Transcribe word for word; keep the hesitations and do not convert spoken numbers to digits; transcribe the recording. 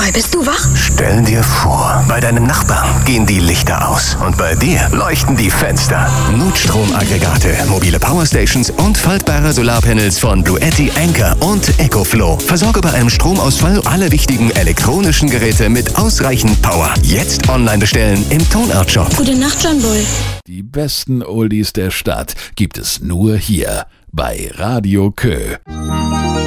Mal, bist du wach? Stell dir vor, bei deinem Nachbarn gehen die Lichter aus und bei dir leuchten die Fenster. Notstromaggregate, mobile Powerstations und faltbare Solarpanels von Bluetti, Anker und EcoFlow. Versorge bei einem Stromausfall alle wichtigen elektronischen Geräte mit ausreichend Power. Jetzt online bestellen im Tonart Shop. Gute Nacht, John Bull. Die besten Oldies der Stadt gibt es nur hier bei Radio Kö.